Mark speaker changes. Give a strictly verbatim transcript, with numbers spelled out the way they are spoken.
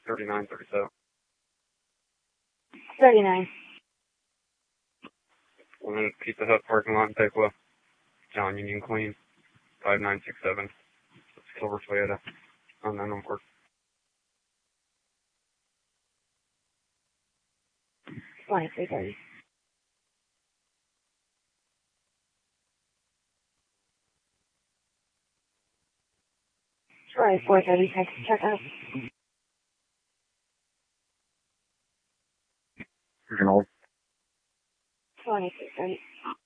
Speaker 1: thirty-nine thirty-seven.
Speaker 2: thirty-nine.
Speaker 1: And then Pizza Hut parking lot in Tupelo. John Union Queen. five nine six seven. Silver Toyota. On that number.
Speaker 2: twenty-three thirty. twenty-four thirty, text checkout.
Speaker 1: You can hold.
Speaker 2: twenty-three thirty.